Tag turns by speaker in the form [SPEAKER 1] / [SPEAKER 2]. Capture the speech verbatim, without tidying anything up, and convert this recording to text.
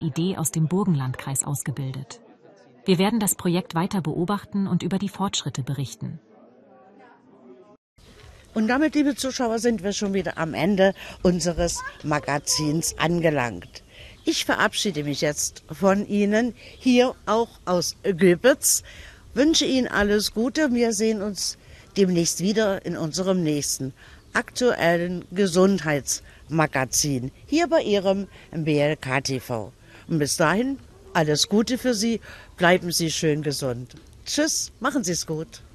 [SPEAKER 1] Idee aus dem Burgenlandkreis ausgebildet. Wir werden das Projekt weiter beobachten und über die Fortschritte berichten.
[SPEAKER 2] Und damit, liebe Zuschauer, sind wir schon wieder am Ende unseres Magazins angelangt. Ich verabschiede mich jetzt von Ihnen, hier auch aus Göbitz, wünsche Ihnen alles Gute. Wir sehen uns demnächst wieder in unserem nächsten aktuellen Gesundheitsmagazin, hier bei Ihrem B L K T V. Und bis dahin, alles Gute für Sie, bleiben Sie schön gesund. Tschüss, machen Sie es gut.